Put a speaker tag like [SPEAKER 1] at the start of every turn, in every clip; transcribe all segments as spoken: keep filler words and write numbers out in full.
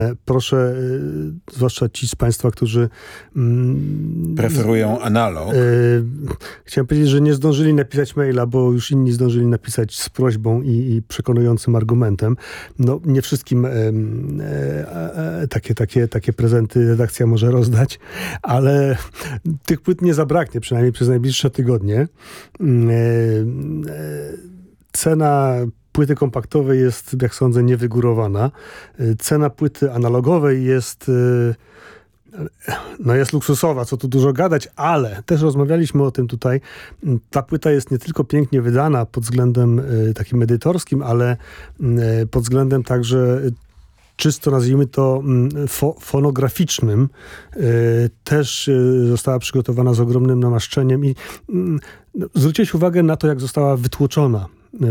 [SPEAKER 1] Proszę, zwłaszcza ci z Państwa, którzy
[SPEAKER 2] mm, preferują analog.
[SPEAKER 1] Y, chciałem powiedzieć, że nie zdążyli napisać maila, bo już inni zdążyli napisać z prośbą i, i przekonującym argumentem. No, nie wszystkim y, y, y, takie, takie, takie prezenty redakcja może rozdać, ale tych płyt nie zabraknie, przynajmniej przez najbliższe tygodnie. Y, y, cena płyty kompaktowej jest, jak sądzę, niewygórowana. Cena płyty analogowej jest, no jest luksusowa, co tu dużo gadać, ale też rozmawialiśmy o tym tutaj. Ta płyta jest nie tylko pięknie wydana pod względem takim edytorskim, ale pod względem także czysto, nazwijmy to, fo- fonograficznym. Też została przygotowana z ogromnym namaszczeniem i zwróciłeś uwagę na to, jak została wytłoczona.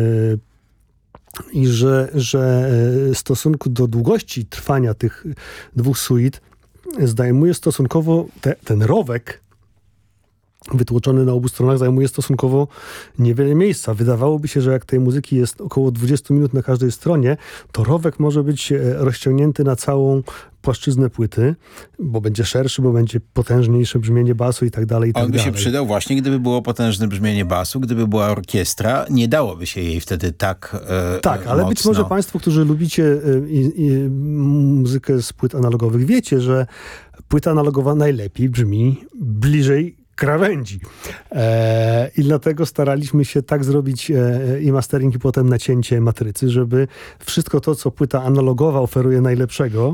[SPEAKER 1] I że, że w stosunku do długości trwania tych dwóch suit zajmuje stosunkowo te, ten rowek wytłoczony na obu stronach zajmuje stosunkowo niewiele miejsca. Wydawałoby się, że jak tej muzyki jest około dwadzieścia minut na każdej stronie, to rowek może być rozciągnięty na całą płaszczyznę płyty, bo będzie szerszy, bo będzie potężniejsze brzmienie basu i tak dalej, i tak
[SPEAKER 2] On by
[SPEAKER 1] dalej.
[SPEAKER 2] się przydał właśnie, gdyby było potężne brzmienie basu, gdyby była orkiestra, nie dałoby się jej wtedy tak e,
[SPEAKER 1] Tak, ale
[SPEAKER 2] mocno.
[SPEAKER 1] Być może państwo, którzy lubicie e, i, i, muzykę z płyt analogowych, wiecie, że płyta analogowa najlepiej brzmi bliżej krawędzi. E, I dlatego staraliśmy się tak zrobić e, i mastering, i potem nacięcie matrycy, żeby wszystko to, co płyta analogowa oferuje najlepszego,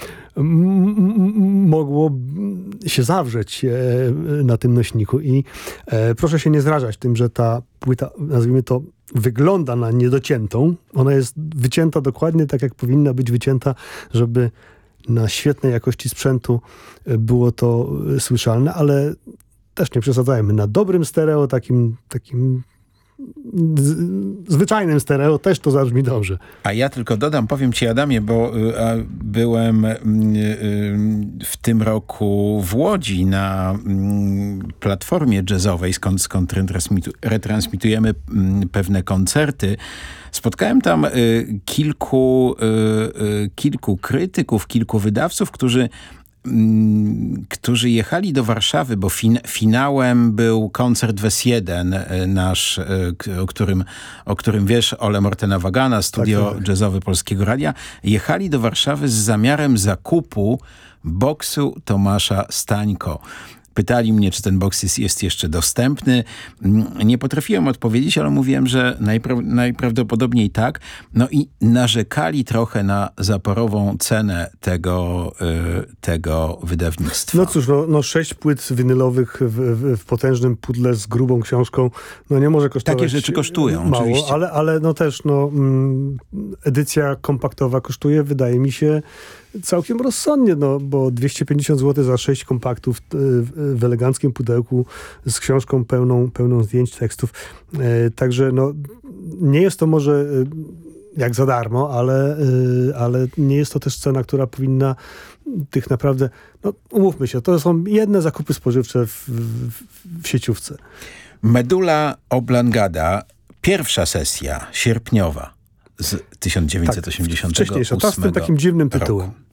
[SPEAKER 1] m- mogło się zawrzeć e, na tym nośniku. I e, proszę się nie zrażać tym, że ta płyta, nazwijmy to, wygląda na niedociętą. Ona jest wycięta dokładnie tak, jak powinna być wycięta, żeby na świetnej jakości sprzętu było to słyszalne, ale też nie przesadzajmy. Na dobrym stereo, takim, takim z, zwyczajnym stereo też to zabrzmi dobrze.
[SPEAKER 2] A ja tylko dodam, powiem ci, Adamie, bo y, a, byłem y, y, w tym roku w Łodzi na y, platformie jazzowej, skąd, skąd retransmitu, retransmitujemy y, pewne koncerty. Spotkałem tam y, kilku, y, y, kilku krytyków, kilku wydawców, którzy którzy jechali do Warszawy, bo fin- finałem był koncert Wes jeden, nasz, o którym, o którym wiesz, Ole Mortena Wagana, studio tak, tak. jazzowe Polskiego Radia, jechali do Warszawy z zamiarem zakupu boksu Tomasza Stańko. Pytali mnie, czy ten boks jest, jest jeszcze dostępny. Nie potrafiłem odpowiedzieć, ale mówiłem, że najpra- najprawdopodobniej tak. No i narzekali trochę na zaporową cenę tego, y, tego wydawnictwa.
[SPEAKER 1] No cóż, no, no sześć płyt winylowych w, w, w potężnym pudle z grubą książką, no nie może kosztować
[SPEAKER 2] takie rzeczy kosztują,
[SPEAKER 1] mało,
[SPEAKER 2] oczywiście.
[SPEAKER 1] Ale, ale no też, no mm, edycja kompaktowa kosztuje, wydaje mi się, całkiem rozsądnie, no bo dwieście pięćdziesiąt złotych za sześć kompaktów w eleganckim pudełku z książką pełną, pełną zdjęć, tekstów. Także no nie jest to może jak za darmo, ale, ale nie jest to też cena, która powinna tych naprawdę, no umówmy się, to są jedne zakupy spożywcze w, w, w sieciówce.
[SPEAKER 2] Medulla Oblongata, pierwsza sesja sierpniowa z tysiąc dziewięćset osiemdziesiątego ósmego
[SPEAKER 1] tak, wcześniejsza, ta z tym takim dziwnym tytułem.
[SPEAKER 2] Roku.